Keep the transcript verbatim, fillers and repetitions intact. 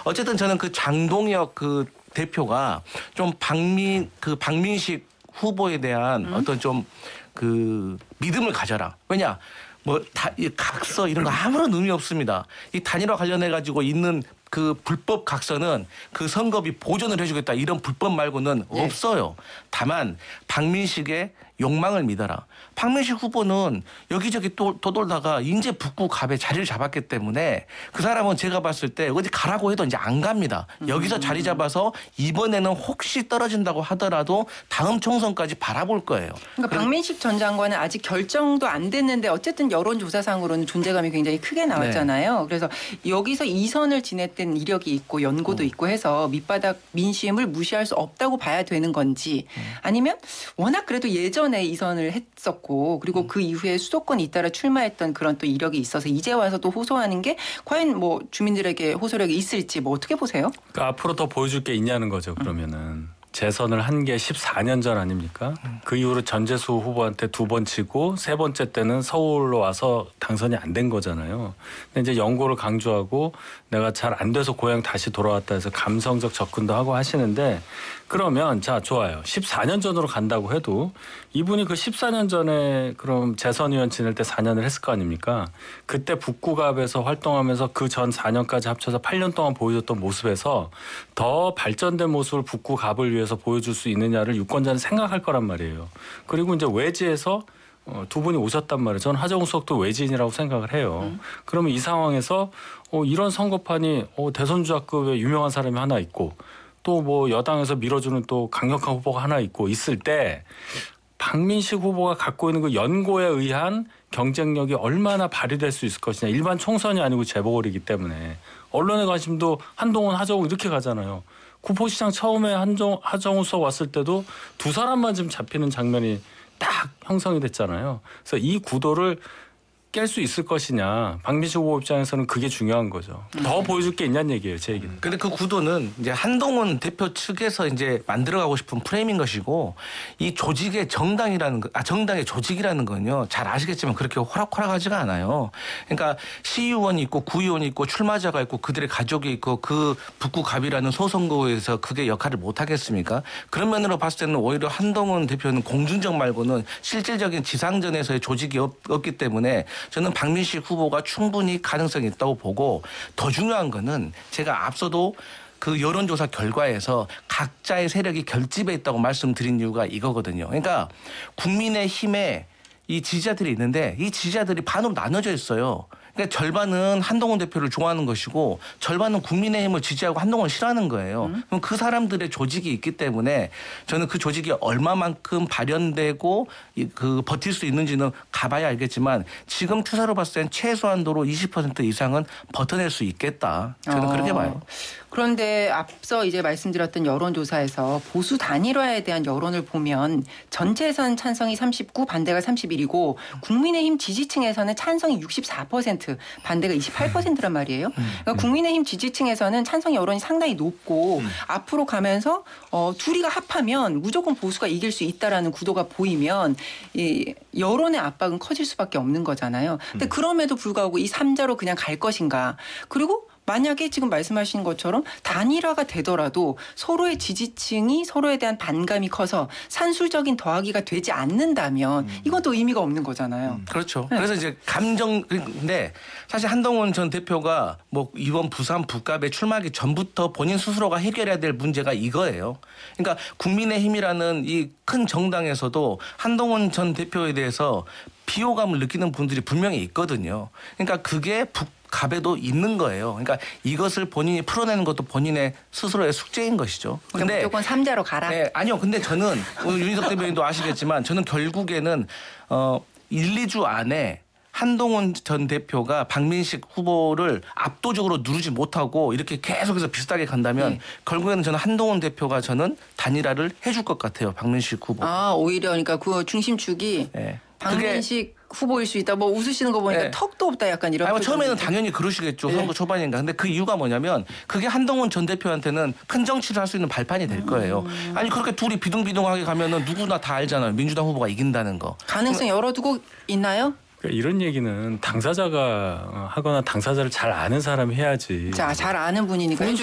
어쨌든 저는 그 장동혁 그 대표가 좀 박민 그 박민식 후보에 대한 음? 어떤 좀 그 믿음을 가져라. 왜냐? 뭐 다 이 각서 이런 거 아무런 의미 없습니다. 이 단일화 관련해 가지고 있는 그 불법 각서는 그 선거비 보존을 해주겠다 이런 불법 말고는 네. 없어요. 다만 박민식의 욕망을 믿어라. 박민식 후보는 여기저기 또 떠돌다가 이제 북구 갑에 자리를 잡았기 때문에 그 사람은 제가 봤을 때 어디 가라고 해도 이제 안 갑니다. 여기서 자리 잡아서 이번에는 혹시 떨어진다고 하더라도 다음 총선까지 바라볼 거예요. 그러니까 박민식 전 장관은 아직 결정도 안 됐는데 어쨌든 여론조사상으로는 존재감이 굉장히 크게 나왔잖아요. 네. 그래서 여기서 이 선을 지냈던 이력이 있고 연고도 음. 있고 해서 밑바닥 민심을 무시할 수 없다고 봐야 되는 건지 아니면 워낙 그래도 예전에 이 선을 했었고 그리고 음. 그 이후에 수도권 잇따라 출마했던 그런 또 이력이 있어서 이제 와서 또 호소하는 게 과연 뭐 주민들에게 호소력이 있을지 뭐 어떻게 보세요? 그러니까 앞으로 더 보여줄 게 있냐는 거죠. 그러면은. 음. 재선을 한 게 십사 년 전 아닙니까? 음. 그 이후로 전재수 후보한테 두 번 치고 세 번째 때는 서울로 와서 당선이 안 된 거잖아요. 근데 이제 연고를 강조하고 내가 잘 안 돼서 고향 다시 돌아왔다 해서 감성적 접근도 하고 하시는데 그러면 자 좋아요. 십사 년 전으로 간다고 해도 이분이 그 십사 년 전에 그럼 재선의원 지낼 때 사 년을 했을 거 아닙니까? 그때 북구갑에서 활동하면서 그 전 사 년까지 합쳐서 팔 년 동안 보여줬던 모습에서 더 발전된 모습을 북구갑을 위해서 보여줄 수 있느냐를 유권자는 생각할 거란 말이에요. 그리고 이제 외지에서 어, 두 분이 오셨단 말이에요. 저는 하정우 수석도 외지인이라고 생각을 해요. 음. 그러면 이 상황에서 어, 이런 선거판이 어, 대선주자급의 유명한 사람이 하나 있고 또 뭐 여당에서 밀어주는 또 강력한 후보가 하나 있고 있을 때 박민식 후보가 갖고 있는 그 연고에 의한 경쟁력이 얼마나 발휘될 수 있을 것이냐. 일반 총선이 아니고 재보궐이기 때문에 언론의 관심도 한동훈, 하정우 이렇게 가잖아요. 구포시장 처음에 한정, 하정우 수석 왔을 때도 두 사람만 지금 잡히는 장면이 딱 형성이 됐잖아요. 그래서 이 구도를 깰 수 있을 것이냐. 박민식 후보 입장에서는 그게 중요한 거죠. 더 보여줄 게 있냐는 얘기예요, 제 얘기는. 근데 그 구도는 이제 한동훈 대표 측에서 이제 만들어가고 싶은 프레임인 것이고 이 조직의 정당이라는 거, 아 정당의 조직이라는 건요. 잘 아시겠지만 그렇게 호락호락하지가 않아요. 그러니까 시의원이 있고 구의원이 있고 출마자가 있고 그들의 가족이 있고 그 북구갑이라는 소선거에서 그게 역할을 못 하겠습니까? 그런 면으로 봤을 때는 오히려 한동훈 대표는 공중정 말고는 실질적인 지상전에서의 조직이 없, 없기 때문에 저는 박민식 후보가 충분히 가능성이 있다고 보고 더 중요한 거는 제가 앞서도 그 여론조사 결과에서 각자의 세력이 결집해 있다고 말씀드린 이유가 이거거든요. 그러니까 국민의힘에 이 지지자들이 있는데 이 지지자들이 반으로 나눠져 있어요. 그러니까 절반은 한동훈 대표를 좋아하는 것이고 절반은 국민의힘을 지지하고 한동훈을 싫어하는 거예요. 음. 그럼 그 사람들의 조직이 있기 때문에 저는 그 조직이 얼마만큼 발현되고 그 버틸 수 있는지는 가봐야 알겠지만 지금 투사로 봤을 땐 최소한도로 이십 퍼센트 이상은 버텨낼 수 있겠다. 저는 어. 그렇게 봐요. 그런데 앞서 이제 말씀드렸던 여론조사에서 보수 단일화에 대한 여론을 보면 전체에서는 찬성이 삼십구, 반대가 삼십일이고 국민의힘 지지층에서는 찬성이 육십사 퍼센트, 반대가 이십팔 퍼센트란 말이에요. 그러니까 국민의힘 지지층에서는 찬성 여론이 상당히 높고 음. 앞으로 가면서 어, 둘이가 합하면 무조건 보수가 이길 수 있다라는 구도가 보이면 이 여론의 압박은 커질 수밖에 없는 거잖아요. 근데 그럼에도 불구하고 이 삼자로 그냥 갈 것인가. 그리고 만약에 지금 말씀하신 것처럼 단일화가 되더라도 서로의 지지층이 서로에 대한 반감이 커서 산술적인 더하기가 되지 않는다면 음. 이건 또 의미가 없는 거잖아요. 음, 그렇죠. 네. 그래서 이제 감정 근데 사실 한동훈 전 대표가 뭐 이번 부산 북갑에 출마하기 전부터 본인 스스로가 해결해야 될 문제가 이거예요. 그러니까 국민의힘이라는 이 큰 정당에서도 한동훈 전 대표에 대해서 비호감을 느끼는 분들이 분명히 있거든요. 그러니까 그게 북 갑에도 있는 거예요. 그러니까 이것을 본인이 풀어내는 것도 본인의 스스로의 숙제인 것이죠. 근데 무조건 삼자로 가라. 네, 아니요. 근데 저는 윤희석 대변인도 아시겠지만 저는 결국에는 어, 일, 이 주 안에 한동훈 전 대표가 박민식 후보를 압도적으로 누르지 못하고 이렇게 계속해서 비슷하게 간다면 네. 결국에는 저는 한동훈 대표가 저는 단일화를 해줄 것 같아요. 박민식 후보. 아 오히려 그러니까 그 중심축이 네. 박민식 후보일 수 있다. 뭐 웃으시는 거 보니까 네. 턱도 없다 약간 이런. 아니, 뭐 처음에는 당연히 그러시겠죠. 네. 선거 초반인가. 근데 그 이유가 뭐냐면 그게 한동훈 전 대표한테는 큰 정치를 할 수 있는 발판이 될 거예요. 음. 아니 그렇게 둘이 비등비등하게 가면은 누구나 다 알잖아요. 민주당 후보가 이긴다는 거. 가능성 열어두고 있나요? 그러니까 이런 얘기는 당사자가 하거나 당사자를 잘 아는 사람이 해야지. 자, 잘 아는 분이니까.